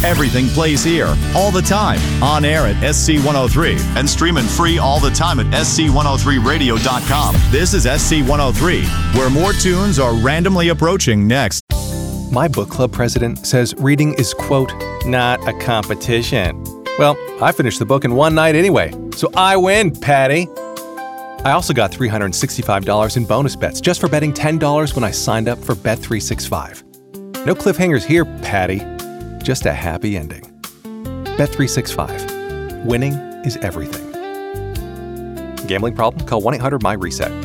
Everything plays here, all the time, on air at SC103, and streaming free all the time at SC103radio.com. This is SC103, where more tunes are randomly approaching next. My book club president says reading is, quote, not a competition. Well, I finished the book in one night anyway, so I win, Patty. I also got $365 in bonus bets just for betting $10 when I signed up for Bet365. No cliffhangers here, Patty. Just a happy ending. Bet365. Winning is everything. Gambling problem? Call 1-800-MY-RESET.